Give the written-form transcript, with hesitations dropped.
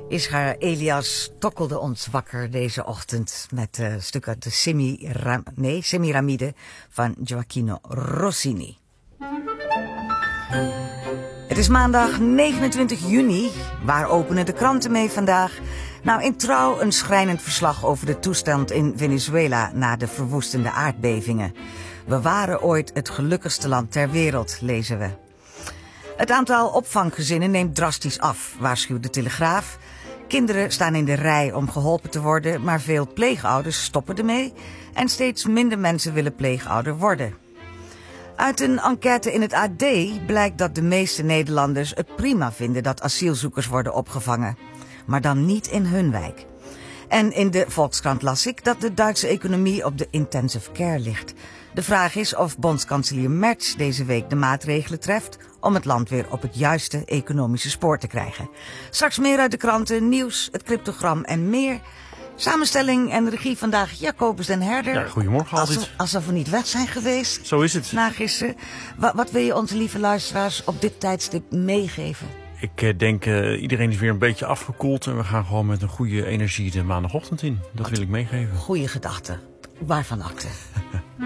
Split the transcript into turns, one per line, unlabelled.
Israël Elias tokkelde ons wakker deze ochtend met een stuk uit de Semiramide van Gioacchino Rossini. Het is maandag 29 juni. Waar openen de kranten mee vandaag? Nou, in Trouw een schrijnend verslag over de toestand in Venezuela na de verwoestende aardbevingen. We waren ooit het gelukkigste land ter wereld, lezen we. Het aantal opvanggezinnen neemt drastisch af, waarschuwt de Telegraaf. Kinderen staan in de rij om geholpen te worden, maar veel pleegouders stoppen ermee. En steeds minder mensen willen pleegouder worden. Uit een enquête in het AD blijkt dat de meeste Nederlanders het prima vinden dat asielzoekers worden opgevangen. Maar dan niet in hun wijk. En in de Volkskrant las ik dat de Duitse economie op de intensive care ligt. De vraag is of bondskanselier Merz deze week de maatregelen treft om het land weer op het juiste economische spoor te krijgen. Straks meer uit de kranten, nieuws, het cryptogram en meer. Samenstelling en regie vandaag Jacobus den Herder.
Ja, goedemorgen Aldit.
Alsof we niet weg zijn geweest.
Zo is het.
Na gisteren. Wat wil je onze lieve luisteraars op dit tijdstip meegeven?
Ik denk iedereen is weer een beetje afgekoeld en we gaan gewoon met een goede energie de maandagochtend in. Dat wil ik meegeven.
Goeie gedachte. Waarvan acte.